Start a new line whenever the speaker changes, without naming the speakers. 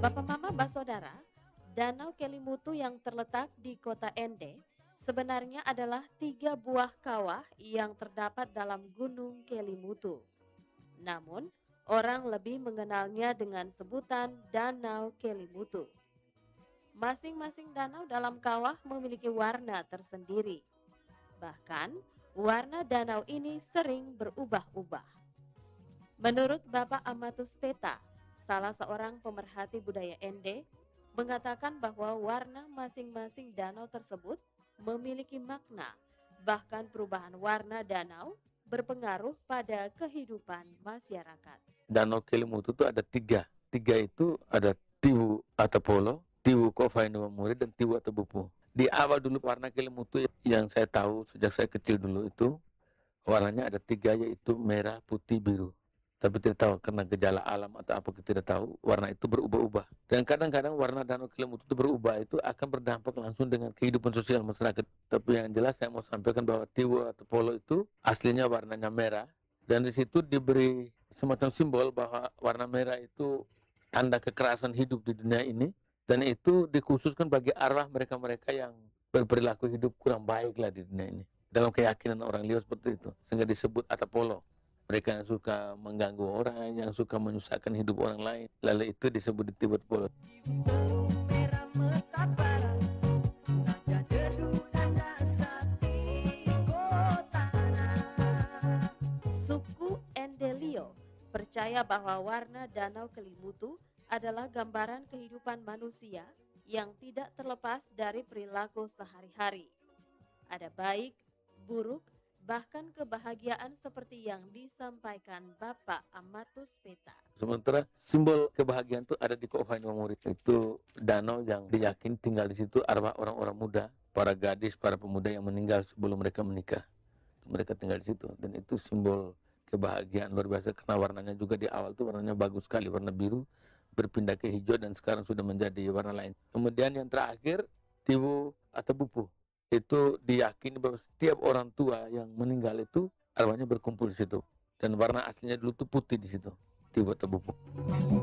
Bapak Mama Mbak Saudara, Danau Kelimutu yang terletak di kota Ende sebenarnya adalah 3 buah kawah yang terdapat dalam Gunung Kelimutu. Namun, orang lebih mengenalnya dengan sebutan Danau Kelimutu. Masing-masing danau dalam kawah memiliki warna tersendiri. Bahkan, warna danau ini sering berubah-ubah. Menurut Bapak Amatus Peta, salah seorang pemerhati budaya Ende, mengatakan bahwa warna masing-masing danau tersebut memiliki makna. Bahkan perubahan warna danau berpengaruh pada kehidupan masyarakat.
Danau Kelimutu itu ada tiga. Tiga itu ada Tiwu Atapolo, Tiwu Kofainumamuri, dan Tiwu Atabupu. Di awal dulu warna Kelimutu yang saya tahu sejak saya kecil dulu itu warnanya ada tiga, yaitu merah, putih, biru. Tapi tidak tahu karena gejala alam atau apa kita tidak tahu, warna itu berubah-ubah. Dan kadang-kadang warna Danau Kelimutu itu berubah itu akan berdampak langsung dengan kehidupan sosial masyarakat. Tapi yang jelas saya mau sampaikan bahwa Tiwu Atapolo itu aslinya warnanya merah, dan di situ diberi semacam simbol bahwa warna merah itu tanda kekerasan hidup di dunia ini, dan itu dikhususkan bagi arwah mereka-mereka yang berperilaku hidup kurang baik lah di dunia ini. Dalam keyakinan orang Liao seperti itu, sehingga disebut Atapolo. Mereka yang suka mengganggu orang, yang suka menyusahkan hidup orang lain, lalu itu disebut di Tibet Polo.
Suku Endelio percaya bahwa warna Danau Kelimutu adalah gambaran kehidupan manusia yang tidak terlepas dari perilaku sehari-hari. Ada baik, buruk, bahkan kebahagiaan seperti yang disampaikan Bapak Amatus Peta.
Sementara simbol kebahagiaan itu ada di Kofainumamuri. Itu danau yang diyakini tinggal di situ arwah orang-orang muda, para gadis, para pemuda yang meninggal sebelum mereka menikah. Mereka tinggal di situ, dan itu simbol kebahagiaan luar biasa karena warnanya juga di awal tuh warnanya bagus sekali, warna biru berpindah ke hijau dan sekarang sudah menjadi warna lain. Kemudian yang terakhir Tiwu Atabupu, itu diyakini bahwa setiap orang tua yang meninggal itu arwahnya berkumpul di situ, dan warna aslinya dulu tuh putih di situ, Tiwu Atabupu.